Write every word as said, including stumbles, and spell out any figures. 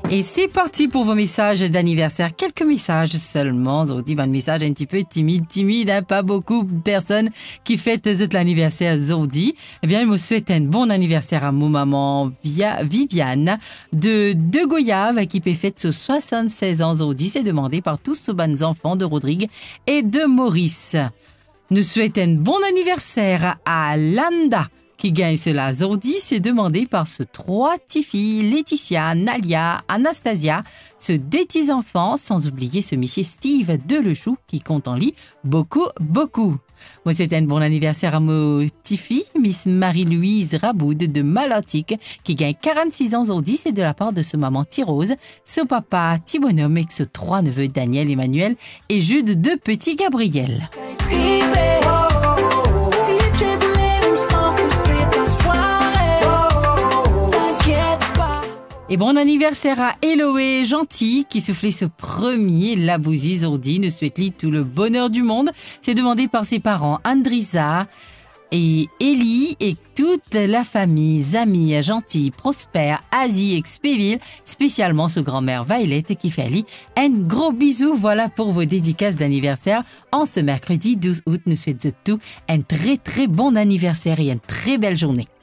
Et c'est parti pour vos messages d'anniversaire. Quelques messages seulement. Aujourd'hui, un message un petit peu timide, timide, hein? Pas beaucoup de personnes qui fêtent l'anniversaire aujourd'hui. Eh bien, je me souhaite un bon anniversaire à mon maman via Viviane de De Goyave qui peut fêter ses soixante-seize ans aujourd'hui. C'est demandé par tous ces bons enfants de Rodrigue et de Maurice. Nous souhaitons un bon anniversaire à Landa qui gagne cela aujourd'hui. C'est demandé par ce trois petites filles, Laetitia, Nalia, Anastasia, ce des petits enfants, sans oublier ce monsieur Steve de Lechou qui compte en lui beaucoup, beaucoup. Moi, souhaite un bon anniversaire à mon petite fille, Miss Marie-Louise Raboud de Malotique, qui gagne quarante-six ans aujourd'hui. C'est de la part de ce maman Tirose, ce papa Thibonhomme et ce trois neveux Daniel, Emmanuel et Jude de petit Gabriel. Et bon anniversaire à Eloé Gentil qui soufflait ce premier Labouzi Zordi. Nous souhaite-lui tout le bonheur du monde. C'est demandé par ses parents Andrisa et Ellie et toute la famille, amis, gentils, prospères, Asie et Xpéville, spécialement ce grand-mère Violette qui fait Ali un gros bisou. Voilà pour vos dédicaces d'anniversaire. En ce mercredi douze août, nous souhaitons tout un très très bon anniversaire et une très belle journée.